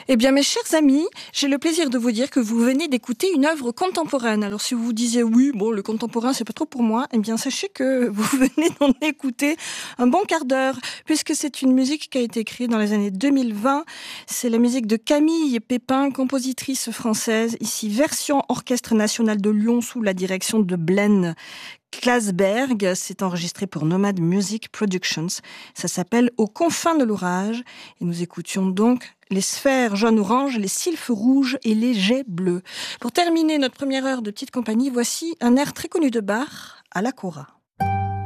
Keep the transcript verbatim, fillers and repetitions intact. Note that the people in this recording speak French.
Eh bien, mes chers amis, j'ai le plaisir de vous dire que vous venez d'écouter une œuvre contemporaine. Alors, si vous vous disiez, oui, bon, le contemporain, c'est pas trop pour moi, eh bien, sachez que vous venez d'en écouter un bon quart d'heure, puisque c'est une musique qui a été créée dans les années deux mille vingt. C'est la musique de Camille Pépin, compositrice française, ici version Orchestre National de Lyon sous la direction de Blaine Klasberg. C'est enregistré pour Nomad Music Productions. Ça s'appelle Aux confins de l'orage. Et nous écoutions donc les sphères jaune-orange, les sylphes rouges et les jets bleus. Pour terminer notre première heure de petite compagnie, voici un air très connu de Bach, à la Cora.